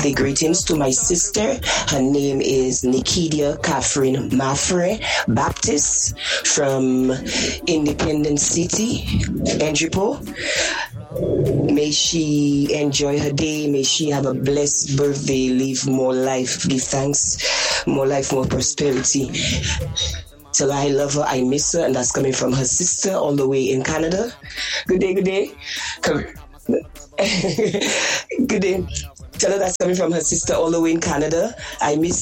birthday greetings to my sister. Her name is Nikidia Catherine Mafre Baptist from Independence City, Enjipo. May she enjoy her day. May she have a blessed birthday. Live more life. Give thanks. More life, more prosperity. Tell her I love her, I miss her, and that's coming from her sister all the way in Canada. Good day, good day. Good day. Tell her that's coming from her sister all the way in Canada. I miss